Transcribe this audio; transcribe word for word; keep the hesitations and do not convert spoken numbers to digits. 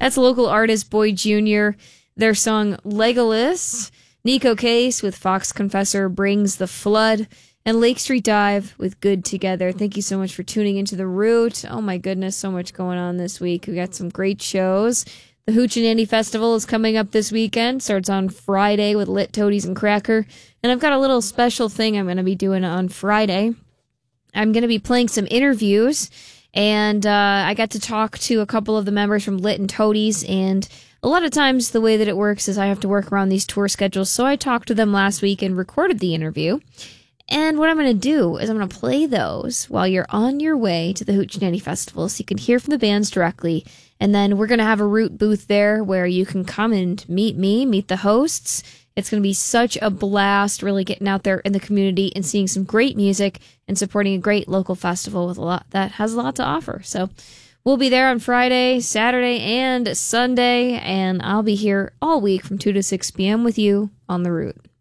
That's local artist Boy Junior Their song Legolas. Nico Case with Fox Confessor brings the flood. And Lake Street Dive with Good Together. Thank you so much for tuning into The Root. Oh my goodness, so much going on this week. We got some great shows. The Hoochie Festival is coming up this weekend. Starts on Friday with Lit Toadies and Cracker. And I've got a little special thing I'm going to be doing on Friday. I'm going to be playing some interviews. And uh, I got to talk to a couple of the members from Lit and Toadies. And a lot of times the way that it works is I have to work around these tour schedules. So I talked to them last week and recorded the interview. And what I'm going to do is I'm going to play those while you're on your way to the Hoochie Festival so you can hear from the bands directly. And then we're going to have a Root booth there where you can come and meet me, meet the hosts. It's going to be such a blast really getting out there in the community and seeing some great music and supporting a great local festival with a lot that has a lot to offer. So we'll be there on Friday, Saturday, and Sunday. And I'll be here all week from two to six p.m. with you on The Root.